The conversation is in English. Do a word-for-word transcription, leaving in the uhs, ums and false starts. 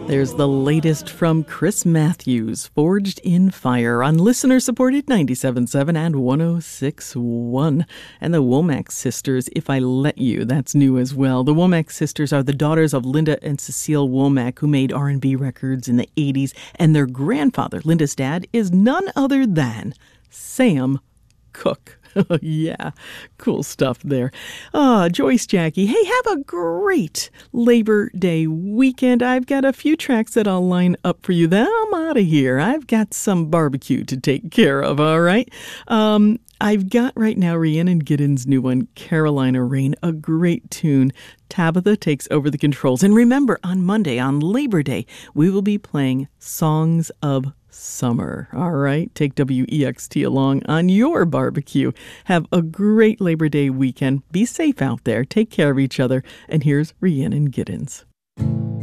There's the latest from Chris Matthews, Forged in Fire, on listener-supported ninety-seven point seven and one oh six point one. And the Womack Sisters, If I Let You, that's new as well. The Womack Sisters are the daughters of Linda and Cecile Womack, who made R and B records in the eighties, and their grandfather, Linda's dad, is none other than Sam Cooke. Yeah, cool stuff there. Ah, Joyce Jackie, hey, have a great Labor Day weekend. I've got a few tracks that I'll line up for you. Then I'm out of here. I've got some barbecue to take care of, all right? Um, I've got right now Rhiannon Giddens' new one, Carolina Rain, a great tune. Tabitha takes over the controls. And remember, on Monday, on Labor Day, we will be playing Songs of Summer. All right, take W E X T along on your barbecue. Have a great Labor Day weekend. Be safe out there. Take care of each other. And here's Rhiannon Giddens.